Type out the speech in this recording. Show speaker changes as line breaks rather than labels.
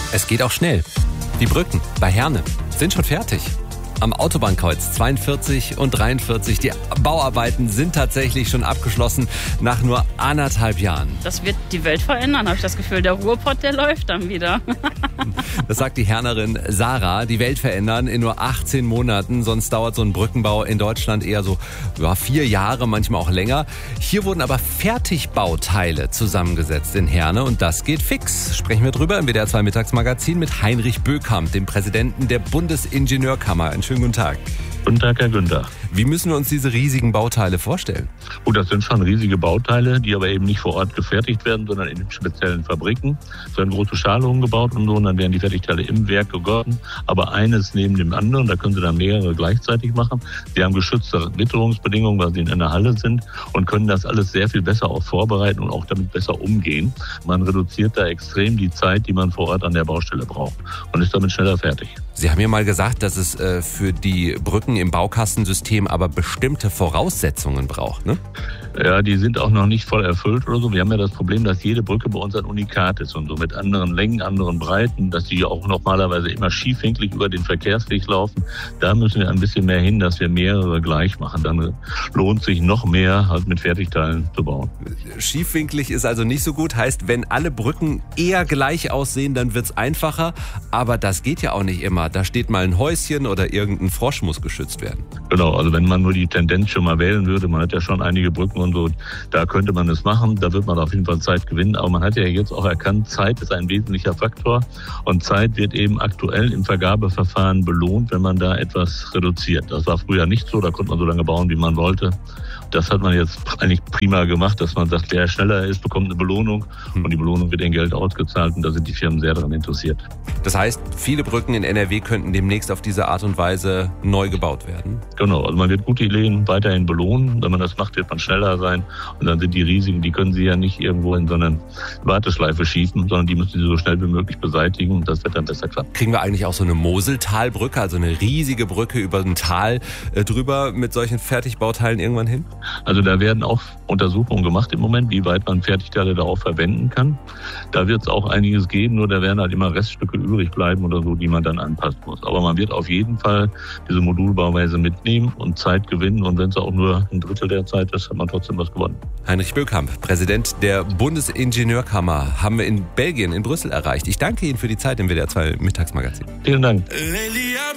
Es geht auch schnell. Die Brücken bei Herne sind schon fertig. Am Autobahnkreuz 42 und 43. Die Bauarbeiten sind tatsächlich schon abgeschlossen nach nur 1,5 Jahren.
Das wird die Welt verändern, habe ich das Gefühl. Der Ruhrpott, der läuft dann wieder.
Das sagt die Hernerin Sarah. Die Welt verändern in nur 18 Monaten. Sonst dauert so ein Brückenbau in Deutschland eher so 4 Jahre, manchmal auch länger. Hier wurden aber Fertigbauteile zusammengesetzt in Herne und das geht fix. Sprechen wir drüber im WDR 2 Mittagsmagazin mit Heinrich Bökamp, dem Präsidenten der Bundesingenieurkammer. Einen schönen guten Tag.
Guten Tag, Herr Günther.
Wie müssen wir uns diese riesigen Bauteile vorstellen?
Gut, das sind schon riesige Bauteile, die aber eben nicht vor Ort gefertigt werden, sondern in speziellen Fabriken. Es werden große Schalungen gebaut und so, und dann werden die Fertigteile im Werk gegossen, aber eines neben dem anderen, da können Sie dann mehrere gleichzeitig machen. Sie haben geschützte Witterungsbedingungen, weil Sie in einer Halle sind und können das alles sehr viel besser auch vorbereiten und auch damit besser umgehen. Man reduziert da extrem die Zeit, die man vor Ort an der Baustelle braucht und ist damit schneller fertig.
Sie haben ja mal gesagt, dass es für die Brücken im Baukastensystem aber bestimmte Voraussetzungen braucht, ne?
Ja, die sind auch noch nicht voll erfüllt oder so. Wir haben ja das Problem, dass jede Brücke bei uns ein Unikat ist und so mit anderen Längen, anderen Breiten, dass die auch normalerweise immer schiefwinklig über den Verkehrsweg laufen. Da müssen wir ein bisschen mehr hin, dass wir mehrere gleich machen. Dann lohnt sich noch mehr, halt mit Fertigteilen zu bauen.
Schiefwinklig ist also nicht so gut. Heißt, wenn alle Brücken eher gleich aussehen, dann wird's einfacher. Aber das geht ja auch nicht immer. Da steht mal ein Häuschen oder irgendein Frosch muss geschützt werden.
Genau, also wenn man nur die Tendenz schon mal wählen würde, man hat ja schon einige Brücken und so, da könnte man es machen, da wird man auf jeden Fall Zeit gewinnen. Aber man hat ja jetzt auch erkannt, Zeit ist ein wesentlicher Faktor und Zeit wird eben aktuell im Vergabeverfahren belohnt, wenn man da etwas reduziert. Das war früher nicht so, da konnte man so lange bauen, wie man wollte. Das hat man jetzt eigentlich prima gemacht, dass man sagt, wer schneller ist, bekommt eine Belohnung und die Belohnung wird in Geld ausgezahlt und da sind die Firmen sehr daran interessiert.
Das heißt, viele Brücken in NRW könnten demnächst auf diese Art und Weise neu gebaut werden?
Genau, also man wird gute Ideen weiterhin belohnen. Wenn man das macht, wird man schneller sein und dann sind die riesigen, die können Sie ja nicht irgendwo in so eine Warteschleife schießen, sondern die müssen Sie so schnell wie möglich beseitigen und das wird dann besser klappen.
Kriegen wir eigentlich auch so eine Moseltalbrücke, also eine riesige Brücke über ein Tal drüber mit solchen Fertigbauteilen irgendwann hin?
Also da werden auch Untersuchungen gemacht im Moment, wie weit man Fertigteile darauf verwenden kann. Da wird es auch einiges geben, nur da werden halt immer Reststücke übrig bleiben oder so, die man dann anpassen muss. Aber man wird auf jeden Fall diese Modulbauweise mitnehmen und Zeit gewinnen. Und wenn es auch nur ein Drittel der Zeit ist, hat man trotzdem was gewonnen.
Heinrich Bökamp, Präsident der Bundesingenieurkammer, haben wir in Belgien, in Brüssel erreicht. Ich danke Ihnen für die Zeit im WDR 2 Mittagsmagazin.
Vielen Dank.